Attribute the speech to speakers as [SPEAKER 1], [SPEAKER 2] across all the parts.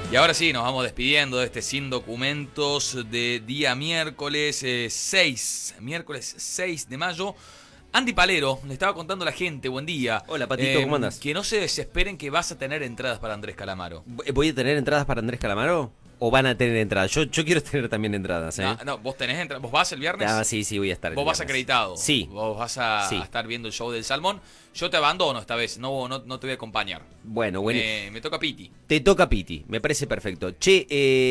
[SPEAKER 1] Y ahora sí, nos vamos despidiendo de este Sin Documentos de día miércoles 6 de mayo. Andy Palero, le estaba contando a la gente, buen día.
[SPEAKER 2] Hola, Patito, ¿cómo andas?
[SPEAKER 1] Que no se desesperen que vas a tener entradas para Andrés Calamaro.
[SPEAKER 2] ¿Voy a tener entradas para Andrés Calamaro? ¿O van a tener entradas? Yo quiero tener también entradas, ¿eh?
[SPEAKER 1] No, vos tenés entradas. ¿Vos vas el viernes?
[SPEAKER 2] Ah, sí, voy a estar.
[SPEAKER 1] Vos vas acreditado.
[SPEAKER 2] Sí.
[SPEAKER 1] Vos vas a estar viendo el show del Salmón. Yo te abandono esta vez, no te voy a acompañar.
[SPEAKER 2] Bueno.
[SPEAKER 1] Me toca Piti.
[SPEAKER 2] Te toca Piti, me parece perfecto. Che,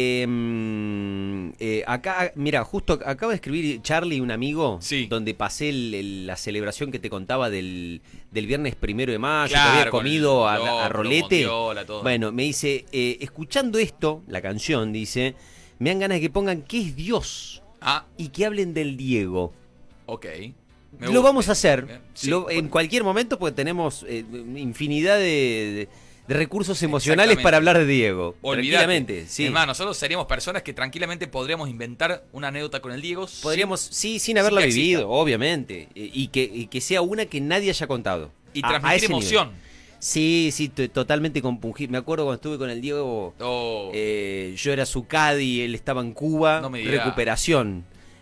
[SPEAKER 2] acá, mira, justo acaba de escribir Charlie, un amigo, donde pasé la celebración que te contaba del viernes 1 de mayo,
[SPEAKER 1] claro,
[SPEAKER 2] que había comido a rolete.
[SPEAKER 1] Mondiola, todo.
[SPEAKER 2] Bueno, me dice, escuchando esto, la canción, dice, me dan ganas de que pongan ¿qué es Dios? Y que hablen del Diego.
[SPEAKER 1] Ok.
[SPEAKER 2] Lo vamos a hacer
[SPEAKER 1] sí,
[SPEAKER 2] en cualquier momento, porque tenemos infinidad de recursos emocionales para hablar de Diego.
[SPEAKER 1] Tranquilamente.
[SPEAKER 2] Sí.
[SPEAKER 1] Además, nosotros seríamos personas que tranquilamente podríamos inventar una anécdota con el Diego.
[SPEAKER 2] Podríamos, sin haberla vivido, obviamente. Y que sea una que nadie haya contado.
[SPEAKER 1] Y transmitir emoción.
[SPEAKER 2] Nivel. Sí, totalmente compungido. Me acuerdo cuando estuve con el Diego, yo era su caddy, él estaba en Cuba,
[SPEAKER 1] no me diga.
[SPEAKER 2] Recuperación.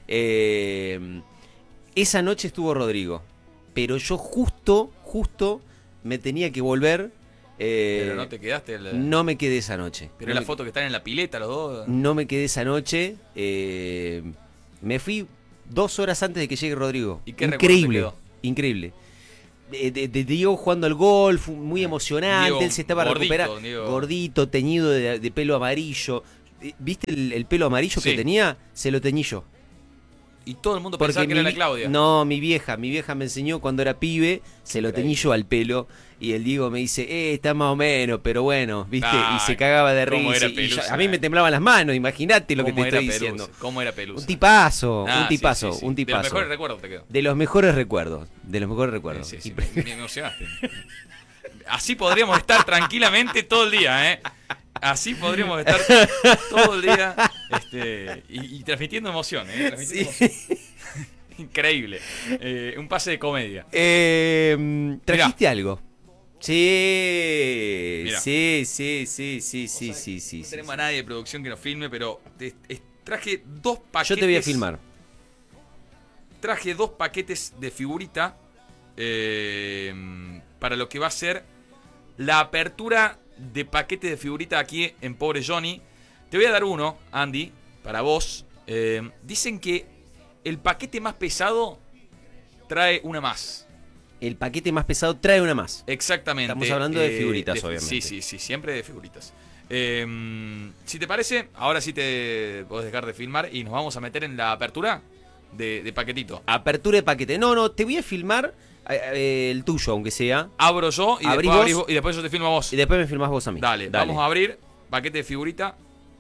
[SPEAKER 2] Esa noche estuvo Rodrigo, pero yo justo me tenía que volver.
[SPEAKER 1] Pero no te quedaste.
[SPEAKER 2] No me quedé esa noche.
[SPEAKER 1] Pero la foto que están en la pileta los dos.
[SPEAKER 2] No me quedé esa noche. Me fui 2 horas antes de que llegue Rodrigo.
[SPEAKER 1] ¿Y qué
[SPEAKER 2] increíble. De Diego jugando al golf, muy emocionante.
[SPEAKER 1] Diego,
[SPEAKER 2] él se estaba recuperando. Gordito, teñido de pelo amarillo. ¿Viste el pelo amarillo que tenía? Se lo teñí yo.
[SPEAKER 1] Y todo el mundo pensaba que era la Claudia.
[SPEAKER 2] No, mi vieja me enseñó cuando era pibe, se lo teñí yo al pelo. Y el Diego me dice, está más o menos, pero bueno, ¿viste? Y se cagaba de risa. A mí me temblaban las manos, imagínate lo que te estoy diciendo.
[SPEAKER 1] ¿Cómo era Pelusa?
[SPEAKER 2] Un tipazo.
[SPEAKER 1] Un tipazo. De los mejores recuerdos te quedó.
[SPEAKER 2] De los mejores recuerdos.
[SPEAKER 1] Sí, me emocionaste. Así podríamos estar tranquilamente todo el día, ¿eh? Así podríamos estar todo el día y transmitiendo emoción, ¿eh? Increíble. Un pase de comedia.
[SPEAKER 2] ¿Trajiste algo? Sí.
[SPEAKER 1] Mirá.
[SPEAKER 2] Sí.
[SPEAKER 1] No tenemos a nadie de producción que nos filme, pero traje 2 paquetes.
[SPEAKER 2] Yo te voy a filmar.
[SPEAKER 1] Traje 2 paquetes de figurita para lo que va a ser la apertura de paquete de figurita aquí en Pobre Johnny. Te voy a dar uno, Andy, para vos. Dicen que el paquete más pesado trae una más.
[SPEAKER 2] El paquete más pesado trae una más.
[SPEAKER 1] Exactamente.
[SPEAKER 2] Estamos hablando de figuritas, obviamente.
[SPEAKER 1] Sí, siempre de figuritas. Si te parece, ahora sí te podés dejar de filmar y nos vamos a meter en la apertura de paquetito.
[SPEAKER 2] Apertura de paquete. No, te voy a filmar el tuyo, aunque sea.
[SPEAKER 1] Abro yo y después yo te filmo a vos.
[SPEAKER 2] Y después me filmás vos a mí.
[SPEAKER 1] Dale. Vamos a abrir paquete de figurita.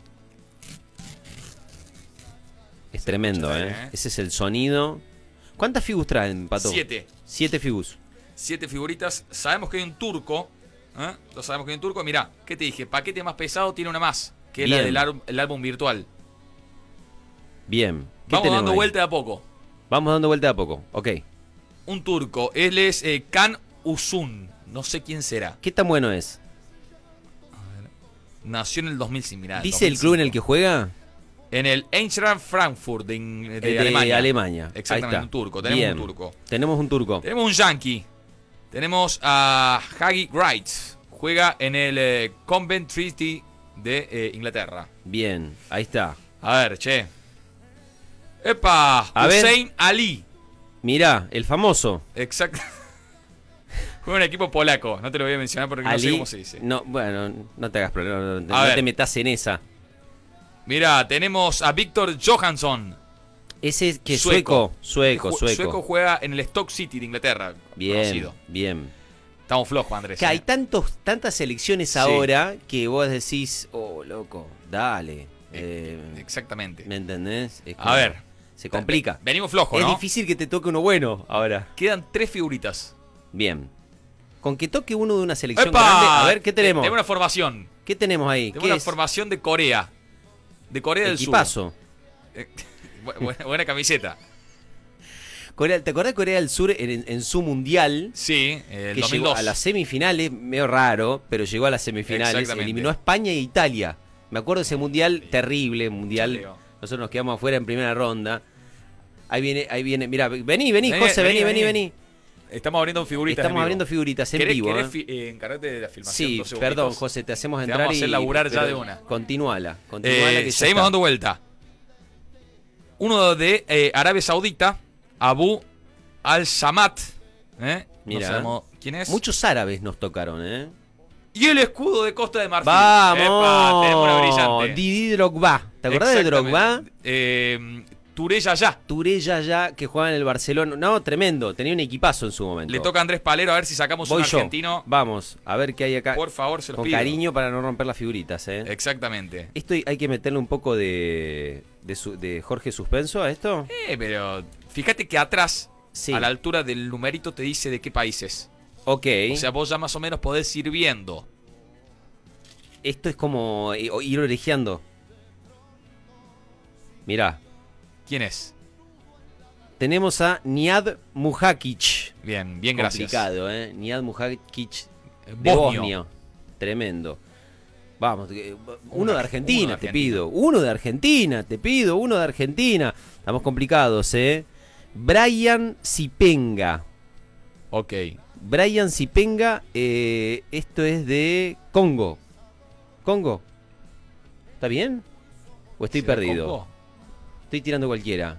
[SPEAKER 2] Es tremendo, Ese es el sonido. ¿Cuántas figus traen, Pato?
[SPEAKER 1] 7.
[SPEAKER 2] 7 figus.
[SPEAKER 1] 7 figuritas. Sabemos que hay un turco. Lo sabemos que hay un turco. Mirá, ¿qué te dije? Paquete más pesado tiene una más. Que es la del álbum virtual.
[SPEAKER 2] Bien.
[SPEAKER 1] Vamos dando vuelta de a poco.
[SPEAKER 2] Ok.
[SPEAKER 1] Un turco. Él es Can Uzun. No sé quién será.
[SPEAKER 2] ¿Qué tan bueno es?
[SPEAKER 1] A ver. Nació en el 2005. Mirá,
[SPEAKER 2] ¿Dice 2005. El club en el que juega?
[SPEAKER 1] En el Eintracht Frankfurt de Alemania. Exactamente, un turco. Tenemos un turco. Tenemos un yankee. Tenemos a Hagi Wright. Juega en el Coventry de Inglaterra.
[SPEAKER 2] Bien, ahí está.
[SPEAKER 1] A ver, che. ¡Epa! Hussein Ali.
[SPEAKER 2] Mirá, el famoso.
[SPEAKER 1] Exacto. Juega en un equipo polaco. No te lo voy a mencionar porque no sé cómo se dice.
[SPEAKER 2] No, bueno, no te hagas problema. No te metas en esa.
[SPEAKER 1] Mirá, tenemos a Víctor Johansson.
[SPEAKER 2] Ese que sueco. Sueco
[SPEAKER 1] juega en el Stoke City de Inglaterra.
[SPEAKER 2] Bien,
[SPEAKER 1] conocido.
[SPEAKER 2] Bien.
[SPEAKER 1] Estamos flojos, Andrés.
[SPEAKER 2] Que hay tantas selecciones ahora que vos decís, loco, dale.
[SPEAKER 1] Exactamente.
[SPEAKER 2] ¿Me entendés?
[SPEAKER 1] A ver.
[SPEAKER 2] Se complica.
[SPEAKER 1] Venimos flojos, ¿no?
[SPEAKER 2] Es difícil que te toque uno bueno ahora.
[SPEAKER 1] Quedan 3 figuritas.
[SPEAKER 2] Bien. Con que toque uno de una selección
[SPEAKER 1] ¡Epa!
[SPEAKER 2] grande. A ver, ¿qué tenemos?
[SPEAKER 1] Tenemos una formación.
[SPEAKER 2] ¿Qué tenemos ahí?
[SPEAKER 1] Tenemos una formación de Corea. De Corea del Sur.
[SPEAKER 2] Equipazo.
[SPEAKER 1] Buena camiseta.
[SPEAKER 2] ¿Te acordás de Corea del Sur en su mundial?
[SPEAKER 1] Sí, el
[SPEAKER 2] que
[SPEAKER 1] 2002.
[SPEAKER 2] Llegó a las semifinales, medio raro, pero llegó a las semifinales. Eliminó a España e Italia. Me acuerdo de ese mundial terrible, nosotros nos quedamos afuera en primera ronda. Ahí viene, mirá, vení, José, vení.
[SPEAKER 1] Estamos abriendo figuritas.
[SPEAKER 2] En vivo.
[SPEAKER 1] ¿Querés encargarte de la filmación?
[SPEAKER 2] Sí, perdón, José, te hacemos entrar.
[SPEAKER 1] Te vamos a hacer laburar ya de una.
[SPEAKER 2] Continuala.
[SPEAKER 1] Que seguimos dando vuelta. Uno de Arabia Saudita, Abu Al-Samat.
[SPEAKER 2] Mira,
[SPEAKER 1] no sabemos quién es.
[SPEAKER 2] Muchos árabes nos tocaron,
[SPEAKER 1] Y el escudo de Costa de Marfil.
[SPEAKER 2] ¡Vamos!
[SPEAKER 1] Tenemos una brillante.
[SPEAKER 2] Didi Drogba. ¿Te acordás de Drogba?
[SPEAKER 1] Touré Yaya,
[SPEAKER 2] que jugaba en el Barcelona. No, tremendo. Tenía un equipazo en su momento.
[SPEAKER 1] Le toca a Andrés Palero, a ver si sacamos un argentino.
[SPEAKER 2] Vamos, a ver qué hay acá.
[SPEAKER 1] Por favor, se los pido.
[SPEAKER 2] Con cariño para no romper las figuritas,
[SPEAKER 1] Exactamente.
[SPEAKER 2] Esto hay que meterle un poco de Jorge Suspenso a esto.
[SPEAKER 1] Pero fíjate que atrás, a la altura del numerito, te dice de qué países.
[SPEAKER 2] Ok.
[SPEAKER 1] O sea, vos ya más o menos podés ir viendo.
[SPEAKER 2] Esto es como ir orejeando. Mirá.
[SPEAKER 1] ¿Quién es?
[SPEAKER 2] Tenemos a Niad Muhakic.
[SPEAKER 1] Bien, gracias.
[SPEAKER 2] Complicado, Niad Muhakic de Bosnia. Tremendo. Vamos, uno de Argentina te pido. Uno de Argentina. Estamos complicados, Brian Zipenga.
[SPEAKER 1] Ok.
[SPEAKER 2] Brian Zipenga, esto es de Congo. ¿Está bien? ¿O estoy perdido?
[SPEAKER 1] Congo?
[SPEAKER 2] Estoy tirando cualquiera.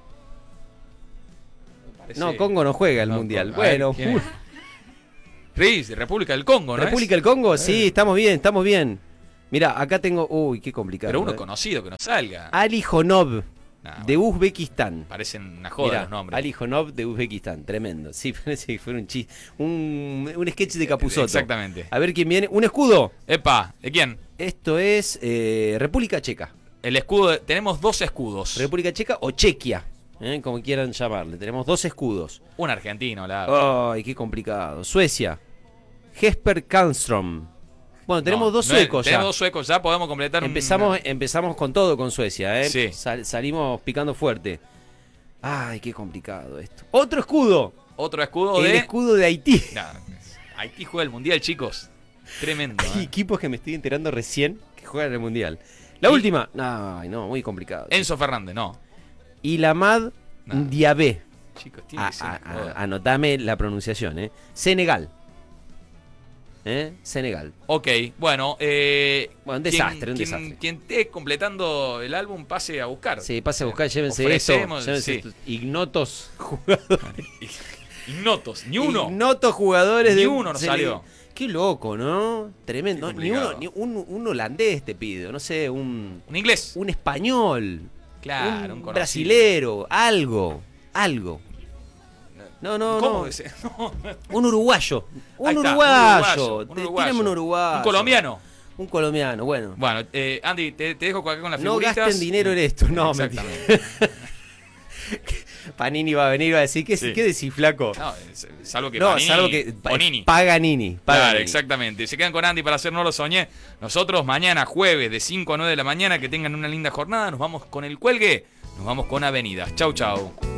[SPEAKER 2] No, Congo no juega el mundial. Bueno,
[SPEAKER 1] República del Congo, ¿no?
[SPEAKER 2] República del Congo, sí, estamos bien. Mirá, acá tengo. Uy, qué complicado.
[SPEAKER 1] Pero uno conocido que no salga.
[SPEAKER 2] Ali Jonov, de Uzbekistán.
[SPEAKER 1] Parecen una joda los nombres.
[SPEAKER 2] Ali Jonov de Uzbekistán, tremendo. Sí, parece que fue un chiste. Un sketch de Capusotto.
[SPEAKER 1] Exactamente.
[SPEAKER 2] A ver quién viene. Un escudo.
[SPEAKER 1] Epa, ¿de quién?
[SPEAKER 2] Esto es República Checa.
[SPEAKER 1] El escudo, tenemos 2 escudos.
[SPEAKER 2] República Checa o Chequia, como quieran llamarle. Tenemos 2 escudos.
[SPEAKER 1] Un argentino, la.
[SPEAKER 2] Ay, qué complicado. Suecia. Jesper Karlström. Bueno, tenemos 2 suecos ya.
[SPEAKER 1] Tenemos 2 suecos ya, podemos completar.
[SPEAKER 2] Empezamos con todo con Suecia,
[SPEAKER 1] Sí.
[SPEAKER 2] Salimos picando fuerte. Ay, qué complicado esto. Otro escudo.
[SPEAKER 1] El
[SPEAKER 2] escudo de Haití.
[SPEAKER 1] No, Haití juega el mundial, chicos. Tremendo.
[SPEAKER 2] Hay equipos que me estoy enterando recién que juegan el mundial. La última. No, muy complicado.
[SPEAKER 1] Enzo Fernández, no.
[SPEAKER 2] Ilamad Diabé.
[SPEAKER 1] Chicos, tiene que ser.
[SPEAKER 2] Anotame la pronunciación, Senegal. Senegal.
[SPEAKER 1] Ok, bueno.
[SPEAKER 2] Un desastre.
[SPEAKER 1] Quien esté completando el álbum, pase a buscar.
[SPEAKER 2] Sí, pase a buscar, llévense esto. Ignotos jugadores.
[SPEAKER 1] Ignotos, ni uno.
[SPEAKER 2] Ignotos jugadores
[SPEAKER 1] ni uno nos salió.
[SPEAKER 2] Qué loco, ¿no? Tremendo. Ni un holandés te pido, no sé, un
[SPEAKER 1] inglés.
[SPEAKER 2] Un español.
[SPEAKER 1] Claro,
[SPEAKER 2] un brasilero, algo. No. Un uruguayo. Un uruguayo. Tírame un uruguayo. Un colombiano, bueno.
[SPEAKER 1] Bueno, Andy, te dejo acá con las figuritas.
[SPEAKER 2] No gasten dinero en esto, no, exactamente. Panini va a venir y va a decir, ¿qué decís, flaco?
[SPEAKER 1] No, salvo que Panini.
[SPEAKER 2] Paganini.
[SPEAKER 1] Claro, exactamente. Se quedan con Andy para hacer No Lo Soñé. Nosotros mañana jueves de 5 a 9 de la mañana, que tengan una linda jornada. Nos vamos con el cuelgue, nos vamos con Avenidas. Chau.